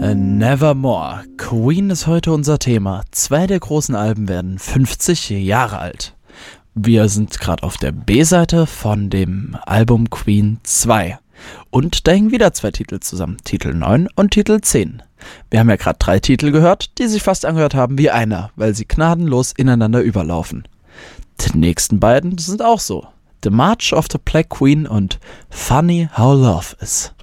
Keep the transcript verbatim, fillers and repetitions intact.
Nevermore. Queen ist heute unser Thema. Zwei der großen Alben werden fünfzig Jahre alt. Wir sind gerade auf der B-Seite von dem Album Queen zwei. Und da hängen wieder zwei Titel zusammen. Titel neun und Titel zehn. Wir haben ja gerade drei Titel gehört, die sich fast angehört haben wie einer, weil sie gnadenlos ineinander überlaufen. Die nächsten beiden sind auch so. The March of the Black Queen und Funny How Love Is.